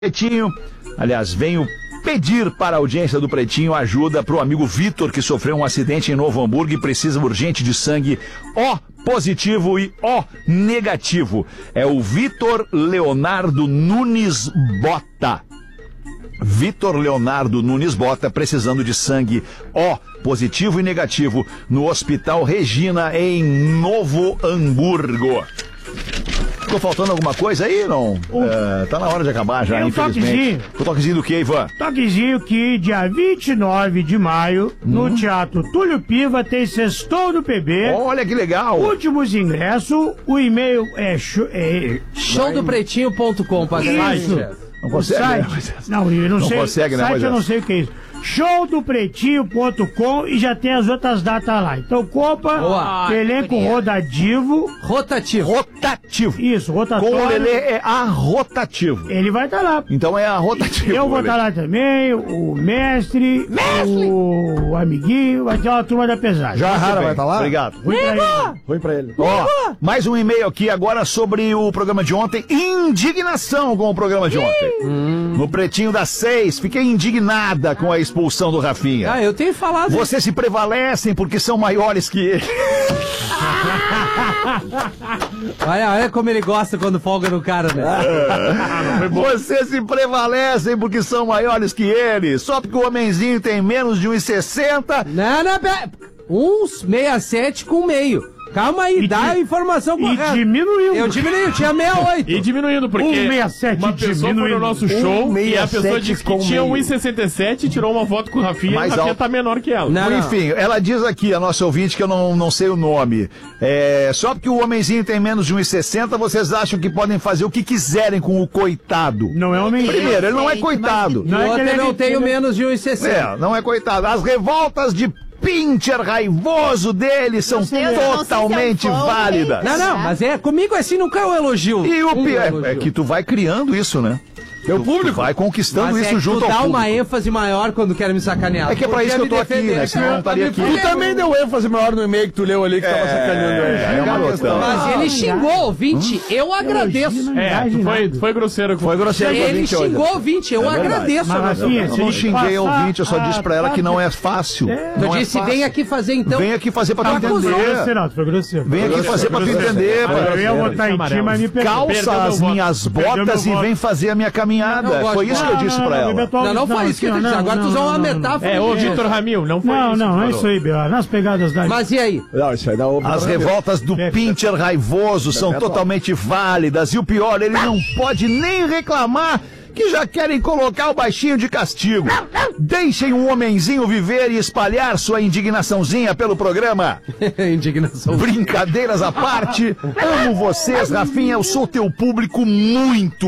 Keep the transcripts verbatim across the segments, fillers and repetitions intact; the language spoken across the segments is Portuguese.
Pretinho, aliás, venho pedir para a audiência do Pretinho ajuda para o amigo Vitor, que sofreu um acidente em Novo Hamburgo e precisa urgente de sangue O positivo e O negativo. É o Vitor Leonardo Nunes Bota. Vitor Leonardo Nunes Bota precisando de sangue O positivo e negativo no Hospital Regina, em Novo Hamburgo. Ficou faltando alguma coisa aí, não? Um, é, tá na hora de acabar já, um infelizmente. Toquezinho. O toquezinho do que, Ivan? Toquezinho que dia vinte e nove de maio, hum. no Teatro Túlio Piva, tem Sextou do P B. Olha que legal. Últimos ingressos, o e-mail é... Show, é show do pretinho ponto com, pra isso. Não consegue, site, né? Não, eu não, não sei. Consegue, né, site eu não sei o que é isso. show do pretinho ponto com e já tem as outras datas lá. Então, Copa, Boa. elenco rodativo. Rotativo. Rotativo. Isso, rotatório. Com o Lelê é a rotativo. Ele vai estar tá lá. Então é a rotativo. Eu vou estar tá lá também, o mestre, mestre, o amiguinho, vai ter uma turma da pesada. Já Rara vai estar tá lá? Obrigado. Foi pra ele. Foi pra ele. Ó, mais um e-mail aqui agora sobre o programa de ontem. Indignação com o programa de ontem. Hum. No Pretinho das Seis, fiquei indignada com a expulsão do Rafinha. Ah, eu tenho falado. Vocês se prevalecem porque são maiores que ele. olha, olha como ele gosta quando folga no cara, né? Ah, vocês se prevalecem porque são maiores que ele. Só porque o homenzinho tem menos de um e sessenta. Não, não, pera. um sessenta e sete com meio. Calma aí, e dá a informação correta. E diminuindo. Eu diminui, eu tinha sessenta e oito. E diminuindo, porque um sessenta e sete uma pessoa foi no nosso show e a pessoa disse que tinha um e sessenta e sete e tirou uma foto com o Rafinha, mais e o Rafinha alto. tá menor que ela. Não, não. Enfim, ela diz aqui, a nossa ouvinte, que eu não, não sei o nome. É, só porque o homenzinho tem menos de um e sessenta, vocês acham que podem fazer o que quiserem com o coitado. Não é homenzinho. Primeiro, ele não é coitado. Não, não é que ele não tem menos de um e sessenta. É, não é coitado. As revoltas de pincher raivoso dele são Deus, totalmente não se válidas. Não, não, mas é comigo assim nunca é um elogio. E o um pior elogio. é que tu vai criando isso, né? O público vai conquistando mas isso é junto tu ao dá público. uma ênse maior quando quer me sacanear. É que é pra isso que eu tô aqui, né? Senão eu não estaria aqui. Tu também deu ênfase maior no e-mail que tu leu ali, que tava sacaneando ele. É uma questão. Mas ele xingou, ouvinte, eu agradeço. É, tu foi, tu foi grosseiro com Foi grosseiro com o Ele ouvinte hoje. xingou, ouvinte, eu É verdade. agradeço. Mas, Mas, assim, Eu não xinguei a ouvinte, eu só disse pra ela que não é fácil. tu Não é disse, fácil. vem aqui fazer então. Vem aqui fazer pra tu Tá entender. grosseiro, foi grosseiro. Vem aqui fazer pra tu entender. Eu ia votar em ti, mas me perdeu. Calça as minhas botas e vem fazer a minha caminhada. Foi isso que eu disse pra ela. Não, não foi isso que eu disse. Agora tu usou uma metáfora. É, ô Vitor Ramil, não foi Não, isso. não, é isso aí, Bela. Nas pegadas da... Mas e aí? Não, isso aí dá ovo. As revoltas do pincher raivoso são totalmente válidas. E o pior, ele não pode nem reclamar que já querem colocar o baixinho de castigo. Deixem o homenzinho viver e espalhar sua indignaçãozinha pelo programa. Indignação. Brincadeiras à parte, amo vocês, Rafinha, eu sou teu público muito.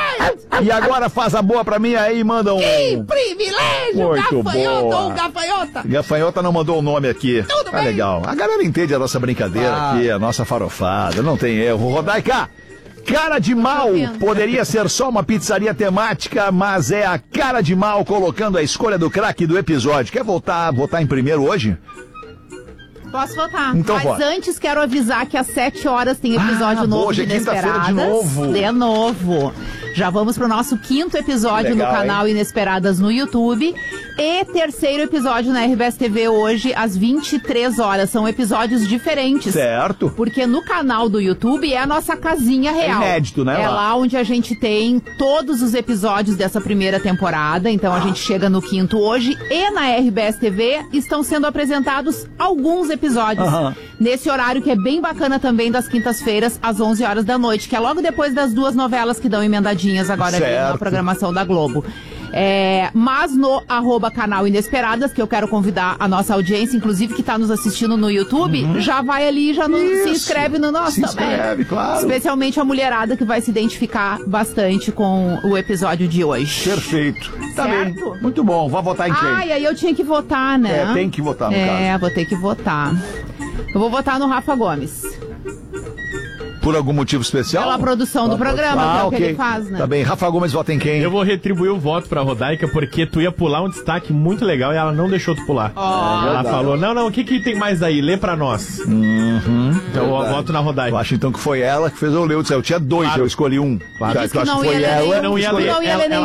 E agora faz a boa pra mim aí e manda um... Que privilégio, Muito gafanhoto boa. ou gafanhota. Gafanhota não mandou o nome aqui. Tudo Tá bem. legal. A galera entende a nossa brincadeira Ah. aqui, a nossa farofada, não tem erro. Rodaica, cara de mal poderia ser só uma pizzaria temática, mas é a cara de mal colocando a escolha do craque do episódio. Quer voltar, votar em primeiro hoje? Posso votar. Então Mas vota. antes quero avisar que às sete horas tem episódio Ah, novo boa, de hoje é quinta-feira de Inesperadas. novo. De novo. Já vamos pro nosso quinto episódio Legal, no canal hein? Inesperadas no YouTube. E terceiro episódio na R B S T V hoje, às vinte e três horas. São episódios diferentes. Certo. Porque no canal do YouTube é a nossa casinha real. É inédito, né, É lá? lá onde a gente tem todos os episódios dessa primeira temporada. Então a gente chega no quinto hoje. E na R B S T V estão sendo apresentados alguns episódios. Aham. Nesse horário que é bem bacana também, das quintas-feiras, às onze horas da noite. Que é logo depois das duas novelas que dão emendadinhas agora ali Certo. na programação da Globo. É, mas no arroba canal Inesperadas, que eu quero convidar a nossa audiência, inclusive que está nos assistindo no YouTube, já vai ali, já no- se Isso. inscreve no nosso Se também. inscreve, claro. Especialmente a mulherada que vai se identificar bastante com o episódio de hoje. Perfeito. Tá Certo? bem. Muito bom. Vai votar em quem? Ah, e aí eu tinha que votar, né? É, tem que votar, no É, caso. vou ter que votar. Eu vou votar no Rafa Gomes. Por algum motivo especial? Pela produção do programa, ah, que é o ok. que ele faz, né? Tá bem. Rafa Gomes, vota em quem? Eu vou retribuir o voto pra Rodaica, porque tu ia pular um destaque muito legal e ela não deixou tu pular. Oh. Ela falou, não, não, o que que tem mais daí? Lê pra nós. Uhum, então eu voto na Rodaica. Eu acho então que foi ela que fez eu ler. Eu tinha dois, Claro. eu escolhi um. Claro. Já, Disse que eu que acho não que foi ia ler ela. nenhum. Não ia Não ler. ia ler Ela- nenhum.